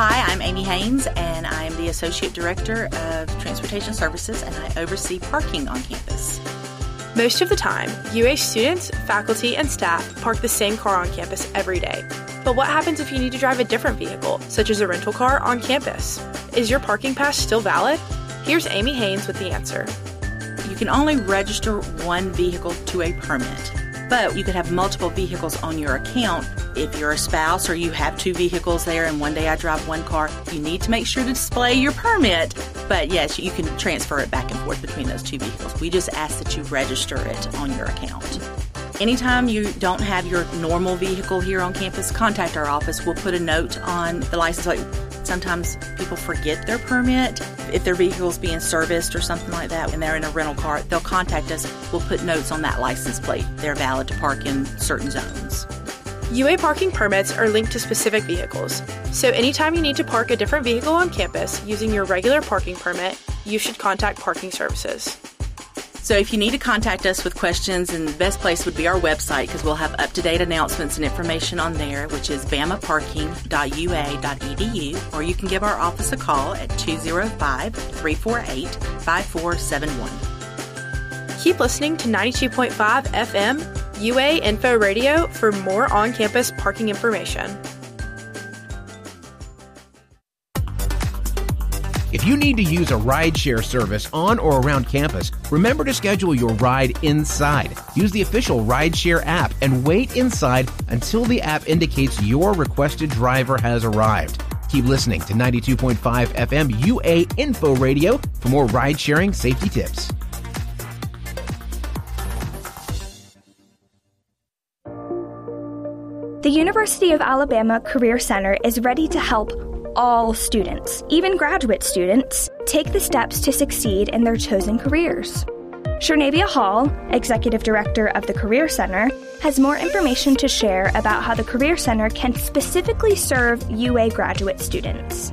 Hi, I'm Amy Haynes, and I am the Associate Director of Transportation Services, and I oversee parking on campus. Most of the time, UA students, faculty, and staff park the same car on campus every day. But what happens if you need to drive a different vehicle, such as a rental car, on campus? Is your parking pass still valid? Here's Amy Haynes with the answer. You can only register one vehicle to a permit, but you could have multiple vehicles on your account. If you're a spouse or you have two vehicles there and one day I drive one car, you need to make sure to display your permit. But yes, you can transfer it back and forth between those two vehicles. We just ask that you register it on your account. Anytime you don't have your normal vehicle here on campus, contact our office. We'll put a note on the license plate. Sometimes people forget their permit. If their vehicle's being serviced or something like that and they're in a rental car, they'll contact us. We'll put notes on that license plate. They're valid to park in certain zones. UA parking permits are linked to specific vehicles. So anytime you need to park a different vehicle on campus using your regular parking permit, you should contact Parking Services. So if you need to contact us with questions, and the best place would be our website because we'll have up-to-date announcements and information on there, which is bamaparking.ua.edu, or you can give our office a call at 205-348-5471. Keep listening to 92.5 FM UA Info Radio for more on-campus parking information. If you need to use a rideshare service on or around campus, remember to schedule your ride inside. Use the official rideshare app and wait inside until the app indicates your requested driver has arrived. Keep listening to 92.5 FM UA Info Radio for more ride-sharing safety tips. The University of Alabama Career Center is ready to help all students, even graduate students, take the steps to succeed in their chosen careers. Shernavia Hall, Executive Director of the Career Center, has more information to share about how the Career Center can specifically serve UA graduate students.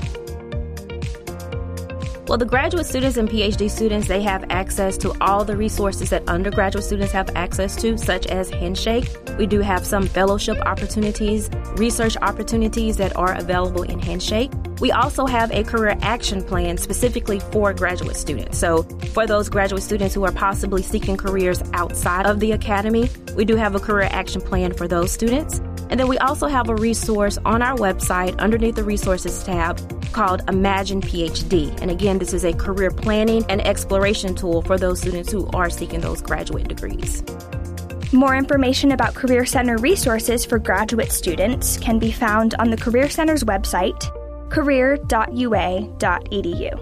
Well, the graduate students and PhD students, they have access to all the resources that undergraduate students have access to, such as Handshake. We do have some fellowship opportunities, research opportunities that are available in Handshake. We also have a career action plan specifically for graduate students. So for those graduate students who are possibly seeking careers outside of the academy, we do have a career action plan for those students. And then we also have a resource on our website underneath the resources tab called Imagine PhD. And again, this is a career planning and exploration tool for those students who are seeking those graduate degrees. More information about Career Center resources for graduate students can be found on the Career Center's website, career.ua.edu.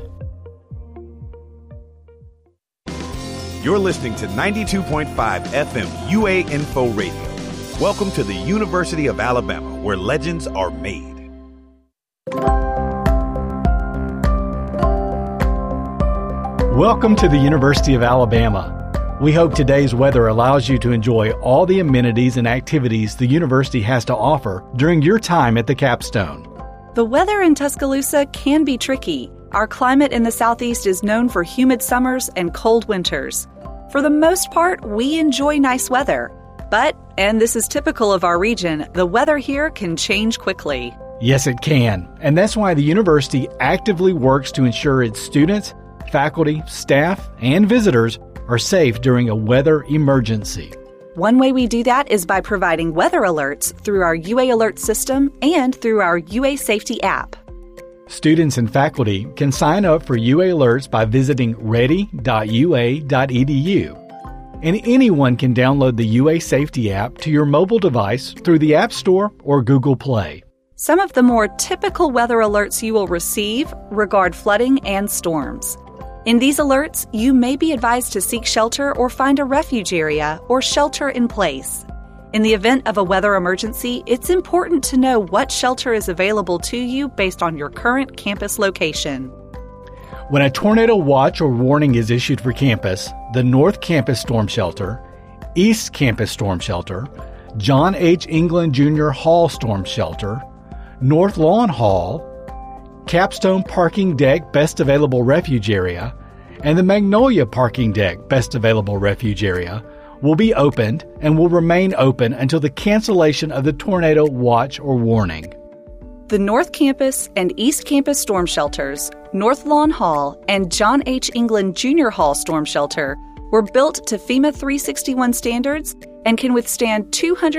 You're listening to 92.5 FM UA Info Radio. Welcome to the University of Alabama, where legends are made. Welcome to the University of Alabama. We hope today's weather allows you to enjoy all the amenities and activities the university has to offer during your time at the Capstone. The weather in Tuscaloosa can be tricky. Our climate in the southeast is known for humid summers and cold winters. For the most part, we enjoy nice weather. But, and this is typical of our region, the weather here can change quickly. Yes, it can. And that's why the university actively works to ensure its students, faculty, staff, and visitors are safe during a weather emergency. One way we do that is by providing weather alerts through our UA Alert system and through our UA Safety app. Students and faculty can sign up for UA Alerts by visiting ready.ua.edu. And anyone can download the UA Safety app to your mobile device through the App Store or Google Play. Some of the more typical weather alerts you will receive regard flooding and storms. In these alerts, you may be advised to seek shelter or find a refuge area or shelter in place. In the event of a weather emergency, it's important to know what shelter is available to you based on your current campus location. When a tornado watch or warning is issued for campus, the North Campus Storm Shelter, East Campus Storm Shelter, John H. England Jr. Hall Storm Shelter, North Lawn Hall, Capstone Parking Deck Best Available Refuge Area, and the Magnolia Parking Deck Best Available Refuge Area will be opened and will remain open until the cancellation of the tornado watch or warning. The North Campus and East Campus storm shelters, North Lawn Hall, and John H. England Junior Hall storm shelter were built to FEMA 361 standards and can withstand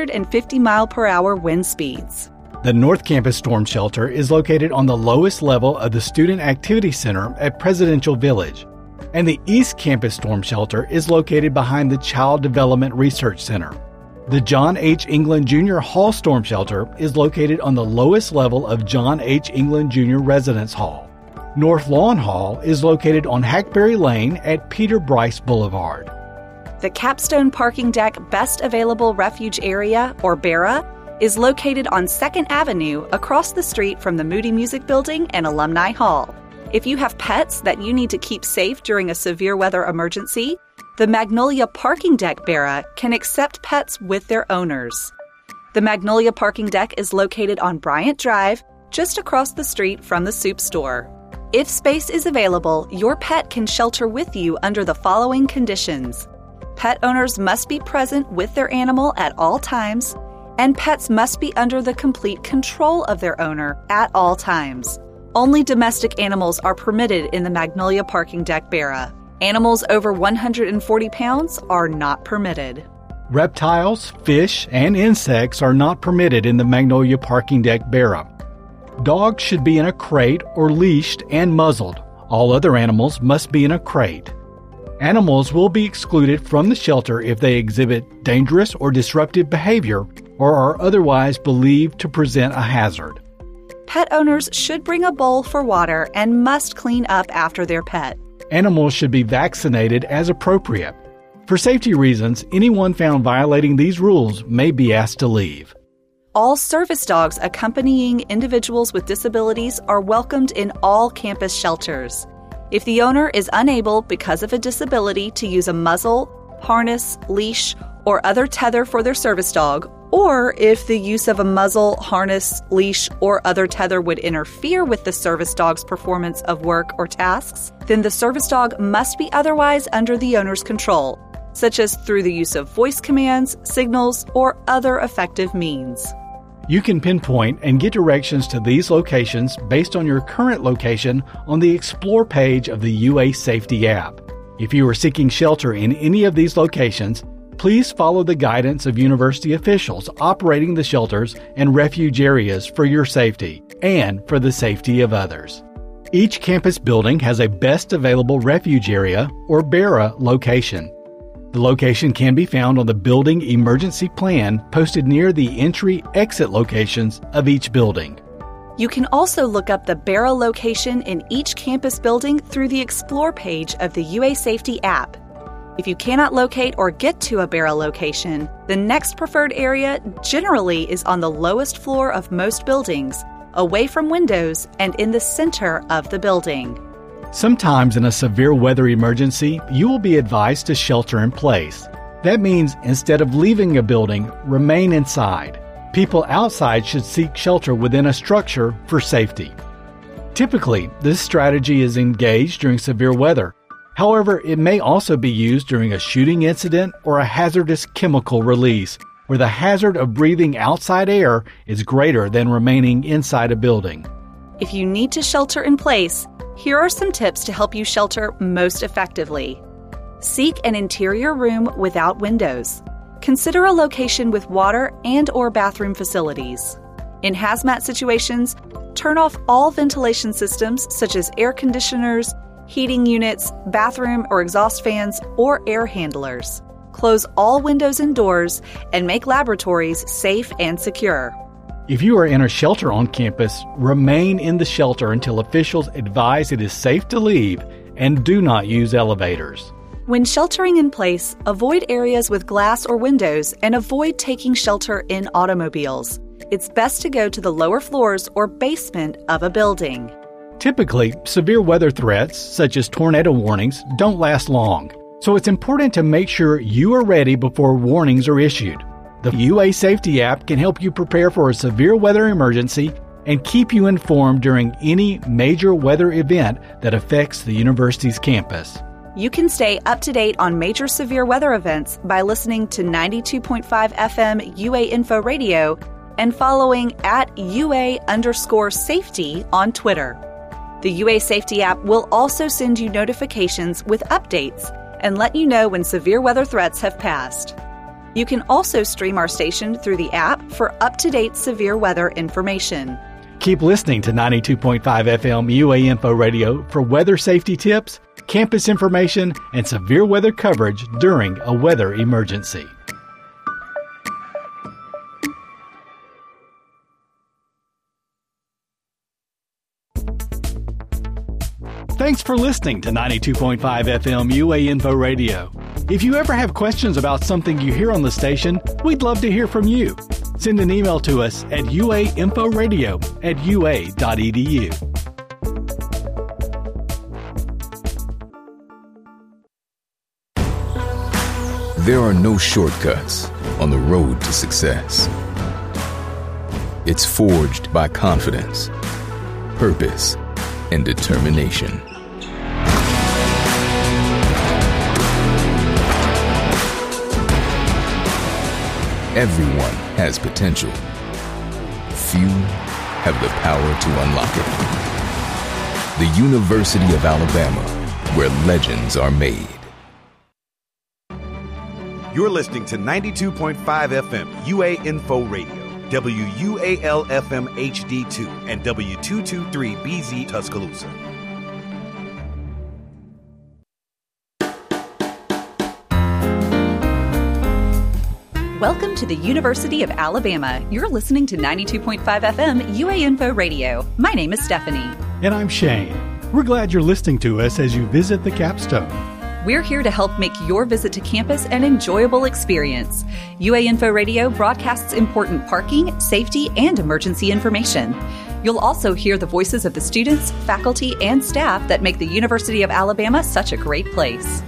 250 mile-per-hour wind speeds. The North Campus Storm Shelter is located on the lowest level of the Student Activity Center at Presidential Village, and the East Campus Storm Shelter is located behind the Child Development Research Center. The John H. England Jr. Hall Storm Shelter is located on the lowest level of John H. England Jr. Residence Hall. North Lawn Hall is located on Hackberry Lane at Peter Bryce Boulevard. The Capstone Parking Deck Best Available Refuge Area, or BARA, is located on 2nd Avenue across the street from the Moody Music Building and Alumni Hall. If you have pets that you need to keep safe during a severe weather emergency, the Magnolia Parking Deck BARA can accept pets with their owners. The Magnolia Parking Deck is located on Bryant Drive, just across the street from the soup store. If space is available, your pet can shelter with you under the following conditions. Pet owners must be present with their animal at all times, and pets must be under the complete control of their owner at all times. Only domestic animals are permitted in the Magnolia Parking Deck BARA. Animals over 140 pounds are not permitted. Reptiles, fish, and insects are not permitted in the Magnolia Parking Deck BARA. Dogs should be in a crate or leashed and muzzled. All other animals must be in a crate. Animals will be excluded from the shelter if they exhibit dangerous or disruptive behavior or are otherwise believed to present a hazard. Pet owners should bring a bowl for water and must clean up after their pet. Animals should be vaccinated as appropriate. For safety reasons, anyone found violating these rules may be asked to leave. All service dogs accompanying individuals with disabilities are welcomed in all campus shelters. If the owner is unable because of a disability to use a muzzle, harness, leash, or other tether for their service dog, or if the use of a muzzle, harness, leash, or other tether would interfere with the service dog's performance of work or tasks, then the service dog must be otherwise under the owner's control, such as through the use of voice commands, signals, or other effective means. You can pinpoint and get directions to these locations based on your current location on the Explore page of the UA Safety app. If you are seeking shelter in any of these locations, please follow the guidance of university officials operating the shelters and refuge areas for your safety and for the safety of others. Each campus building has a Best Available Refuge Area, or BARA, location. The location can be found on the building emergency plan posted near the entry-exit locations of each building. You can also look up the BARA location in each campus building through the Explore page of the UA Safety app. If you cannot locate or get to a BARA location, the next preferred area generally is on the lowest floor of most buildings, away from windows and in the center of the building. Sometimes in a severe weather emergency, you will be advised to shelter in place. That means instead of leaving a building, remain inside. People outside should seek shelter within a structure for safety. Typically, this strategy is engaged during severe weather. However, it may also be used during a shooting incident or a hazardous chemical release, where the hazard of breathing outside air is greater than remaining inside a building. If you need to shelter in place, here are some tips to help you shelter most effectively. Seek an interior room without windows. Consider a location with water and/or bathroom facilities. In hazmat situations, turn off all ventilation systems such as air conditioners, heating units, bathroom or exhaust fans, or air handlers. Close all windows and doors and make laboratories safe and secure. If you are in a shelter on campus, remain in the shelter until officials advise it is safe to leave, and do not use elevators. When sheltering in place, avoid areas with glass or windows and avoid taking shelter in automobiles. It's best to go to the lower floors or basement of a building. Typically, severe weather threats, such as tornado warnings, don't last long, so it's important to make sure you are ready before warnings are issued. The UA Safety app can help you prepare for a severe weather emergency and keep you informed during any major weather event that affects the university's campus. You can stay up to date on major severe weather events by listening to 92.5 FM UA Info Radio and following @UA_safety on Twitter. The UA Safety app will also send you notifications with updates and let you know when severe weather threats have passed. You can also stream our station through the app for up-to-date severe weather information. Keep listening to 92.5 FM UA Info Radio for weather safety tips, campus information, and severe weather coverage during a weather emergency. Thanks for listening to 92.5 FM UA Info Radio. If you ever have questions about something you hear on the station, we'd love to hear from you. Send an email to us at uainforadio@ua.edu. There are no shortcuts on the road to success. It's forged by confidence, purpose, and determination. Everyone has potential. Few have the power to unlock it. The University of Alabama, where legends are made. You're listening to 92.5 FM UA Info Radio, WUAL-FM HD2, and W223BZ Tuscaloosa. Welcome to the University of Alabama. You're listening to 92.5 FM UA Info Radio. My name is Stephanie. And I'm Shane. We're glad you're listening to us as you visit the Capstone. We're here to help make your visit to campus an enjoyable experience. UA Info Radio broadcasts important parking, safety, and emergency information. You'll also hear the voices of the students, faculty, and staff that make the University of Alabama such a great place.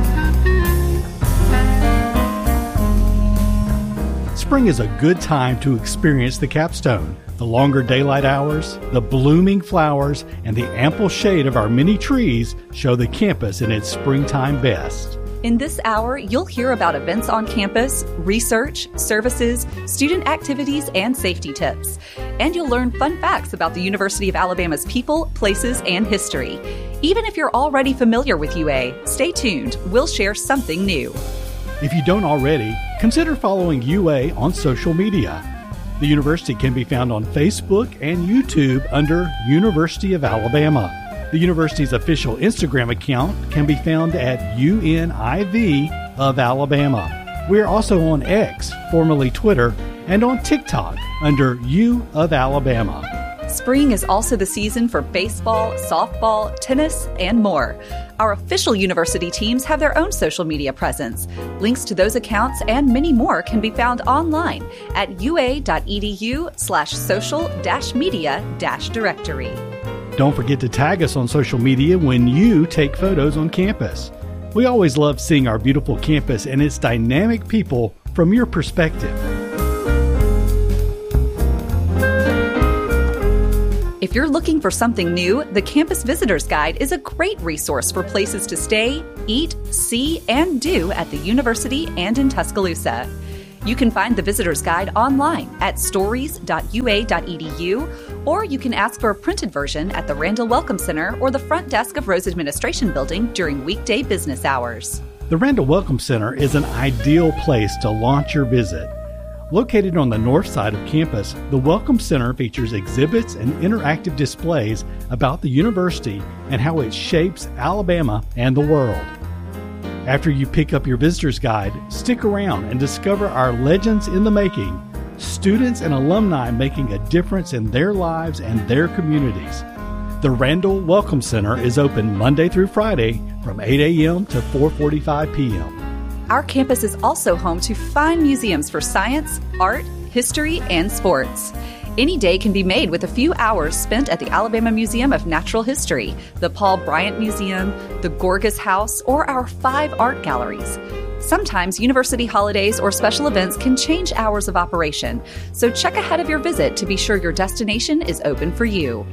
Spring is a good time to experience the Capstone. The longer daylight hours, the blooming flowers, and the ample shade of our many trees show the campus in its springtime best. In this hour, you'll hear about events on campus, research, services, student activities, and safety tips. And you'll learn fun facts about the University of Alabama's people, places, and history. Even if you're already familiar with UA, stay tuned. We'll share something new. If you don't already, consider following UA on social media. The university can be found on Facebook and YouTube under University of Alabama. The university's official Instagram account can be found at UNIV of Alabama. We're also on X, formerly Twitter, and on TikTok under U of Alabama. Spring is also the season for baseball, softball, tennis, and more. Our official university teams have their own social media presence. Links to those accounts and many more can be found online at ua.edu/social-media-directory. Don't forget to tag us on social media when you take photos on campus. We always love seeing our beautiful campus and its dynamic people from your perspective. If you're looking for something new, the Campus Visitor's Guide is a great resource for places to stay, eat, see, and do at the university and in Tuscaloosa. You can find the Visitor's Guide online at stories.ua.edu, or you can ask for a printed version at the Randall Welcome Center or the front desk of Rose Administration Building during weekday business hours. The Randall Welcome Center is an ideal place to launch your visit. Located on the north side of campus, the Welcome Center features exhibits and interactive displays about the university and how it shapes Alabama and the world. After you pick up your visitor's guide, stick around and discover our legends in the making, students and alumni making a difference in their lives and their communities. The Randall Welcome Center is open Monday through Friday from 8 a.m. to 4:45 p.m. Our campus is also home to fine museums for science, art, history, and sports. Any day can be made with a few hours spent at the Alabama Museum of Natural History, the Paul Bryant Museum, the Gorgas House, or our 5 art galleries. Sometimes university holidays or special events can change hours of operation, so check ahead of your visit to be sure your destination is open for you.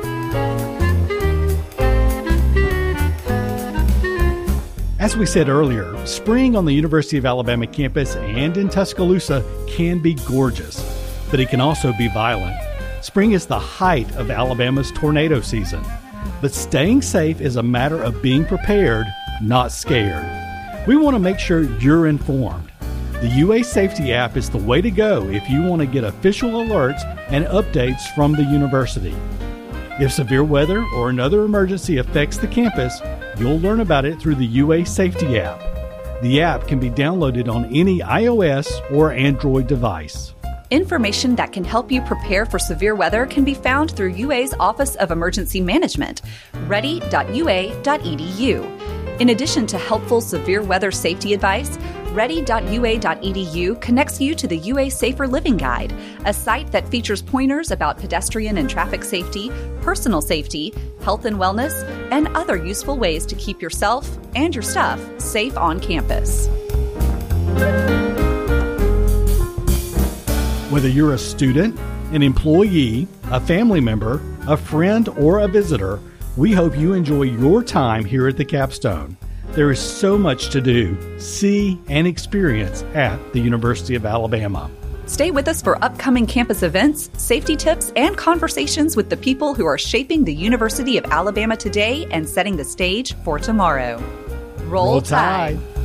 As we said earlier, spring on the University of Alabama campus and in Tuscaloosa can be gorgeous. but it can also be violent. Spring is the height of Alabama's tornado season, but staying safe is a matter of being prepared, not scared. We want to make sure you're informed. The UA Safety app is the way to go if you want to get official alerts and updates from the university. If severe weather or another emergency affects the campus, you'll learn about it through the UA Safety app. The app can be downloaded on any iOS or Android device. Information that can help you prepare for severe weather can be found through UA's Office of Emergency Management, ready.ua.edu. In addition to helpful severe weather safety advice, ready.ua.edu connects you to the UA Safer Living Guide, a site that features pointers about pedestrian and traffic safety, personal safety, health and wellness, and other useful ways to keep yourself and your stuff safe on campus. Whether you're a student, an employee, a family member, a friend, or a visitor, we hope you enjoy your time here at the Capstone. There is so much to do, see, and experience at the University of Alabama. Stay with us for upcoming campus events, safety tips, and conversations with the people who are shaping the University of Alabama today and setting the stage for tomorrow. Roll Tide!